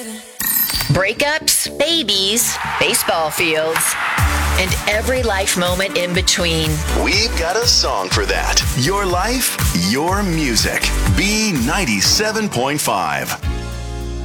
Breakups, babies, baseball fields, and every life moment in between. We've got a song for that. Your life, your music. B97.5.